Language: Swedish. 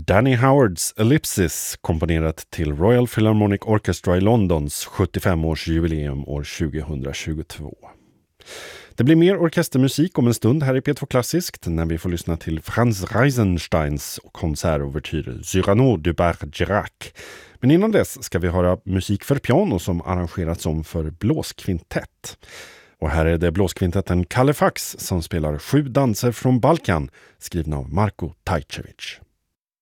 Danny Howards Ellipsis, komponerat till Royal Philharmonic Orchestra i Londons 75-årsjubileum år 2022. Det blir mer orkestermusik om en stund här i P2 Klassiskt när vi får lyssna till Franz Reisensteins konsertouvertyr Cyrano de Bergerac. Men innan dess ska vi höra musik för piano som arrangerats om för blåskvintett. Och här är det blåskvintetten Kalefax som spelar 7 danser från Balkan, skrivna av Marko Tajcevic.